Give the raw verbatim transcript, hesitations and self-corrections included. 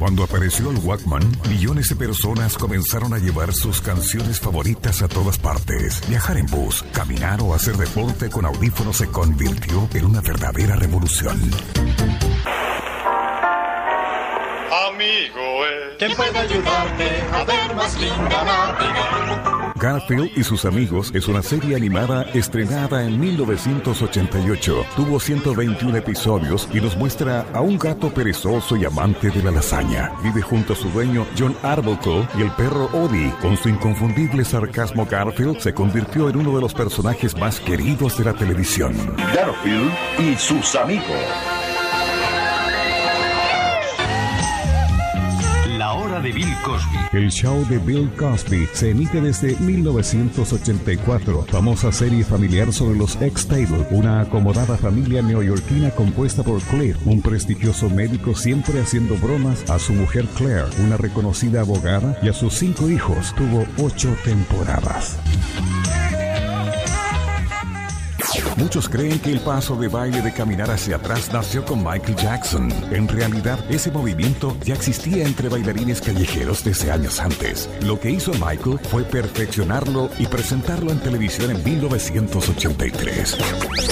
Cuando apareció el Walkman, millones de personas comenzaron a llevar sus canciones favoritas a todas partes. Viajar en bus, caminar o hacer deporte con audífonos se convirtió en una verdadera revolución. Amigo, eh, ¿quién puede ayudarte a ver más linda Navidad? Garfield y sus amigos es una serie animada estrenada en mil novecientos ochenta y ocho. Tuvo ciento veintiún episodios y nos muestra a un gato perezoso y amante de la lasaña. Vive junto a su dueño John Arbuckle y el perro Odie. Con su inconfundible sarcasmo, Garfield se convirtió en uno de los personajes más queridos de la televisión. Garfield y sus amigos. La hora de Bill Cosby. El show de Bill Cosby se emite desde mil novecientos ochenta y cuatro. Famosa serie familiar sobre los X-Table, una acomodada familia neoyorquina compuesta por Cliff, un prestigioso médico siempre haciendo bromas, a su mujer Claire, una reconocida abogada, y a sus cinco hijos. Tuvo ocho temporadas. Muchos creen que el paso de baile de caminar hacia atrás nació con Michael Jackson. En realidad, ese movimiento ya existía entre bailarines callejeros desde años antes. Lo que hizo Michael fue perfeccionarlo y presentarlo en televisión en mil novecientos ochenta y tres.